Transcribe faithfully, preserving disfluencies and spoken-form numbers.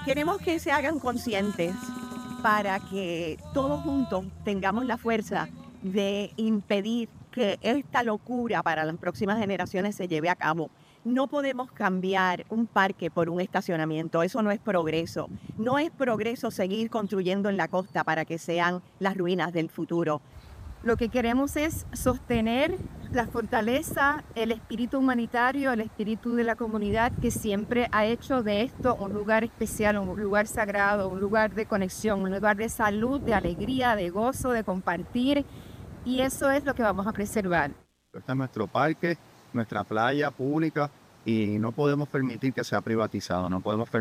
Queremos que se hagan conscientes para que todos juntos tengamos la fuerza de impedir que esta locura para las próximas generaciones se lleve a cabo. No podemos cambiar un parque por un estacionamiento, eso no es progreso. No es progreso seguir construyendo en la costa para que sean las ruinas del futuro. Lo que queremos es sostener la fortaleza, el espíritu humanitario, el espíritu de la comunidad que siempre ha hecho de esto un lugar especial, un lugar sagrado, un lugar de conexión, un lugar de salud, de alegría, de gozo, de compartir. Y eso es lo que vamos a preservar. Este es nuestro parque, nuestra playa pública y no podemos permitir que sea privatizado, no podemos